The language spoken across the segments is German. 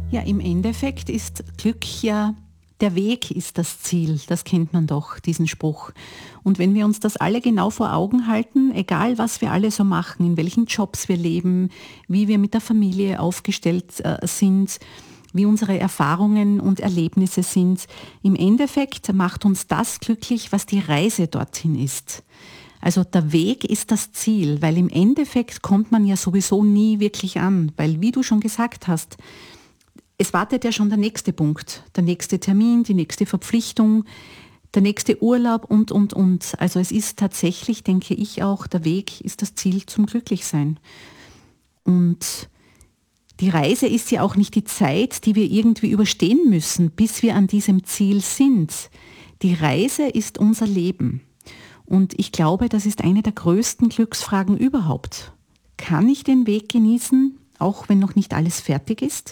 Ja, im Endeffekt ist Glück ja, der Weg ist das Ziel. Das kennt man doch, diesen Spruch. Und wenn wir uns das alle genau vor Augen halten, egal was wir alle so machen, in welchen Jobs wir leben, wie wir mit der Familie aufgestellt sind, wie unsere Erfahrungen und Erlebnisse sind, im Endeffekt macht uns das glücklich, was die Reise dorthin ist. Also der Weg ist das Ziel, weil im Endeffekt kommt man ja sowieso nie wirklich an, weil wie du schon gesagt hast, es wartet ja schon der nächste Punkt, der nächste Termin, die nächste Verpflichtung, der nächste Urlaub und. Also es ist tatsächlich, denke ich auch, der Weg ist das Ziel zum Glücklichsein. Und die Reise ist ja auch nicht die Zeit, die wir irgendwie überstehen müssen, bis wir an diesem Ziel sind. Die Reise ist unser Leben. Und ich glaube, das ist eine der größten Glücksfragen überhaupt. Kann ich den Weg genießen, auch wenn noch nicht alles fertig ist?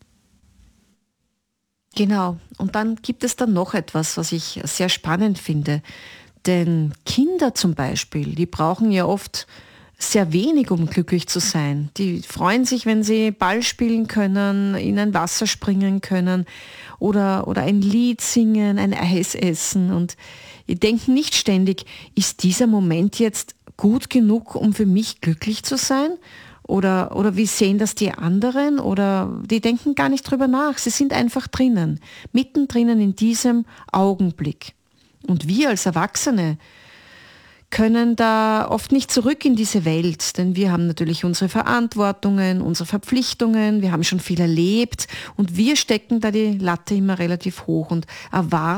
Genau. Und dann gibt es dann noch etwas, was ich sehr spannend finde. Denn Kinder zum Beispiel, die brauchen ja oft sehr wenig, um glücklich zu sein. Die freuen sich, wenn sie Ball spielen können, in ein Wasser springen können oder ein Lied singen, ein Eis essen. Und die denken nicht ständig, ist dieser Moment jetzt gut genug, um für mich glücklich zu sein? Oder wie sehen das die anderen? Oder die denken gar nicht drüber nach. Sie sind einfach drinnen, mittendrin in diesem Augenblick. Und wir als Erwachsene können da oft nicht zurück in diese Welt, denn wir haben natürlich unsere Verantwortungen, unsere Verpflichtungen, wir haben schon viel erlebt und wir stecken da die Latte immer relativ hoch und erwarten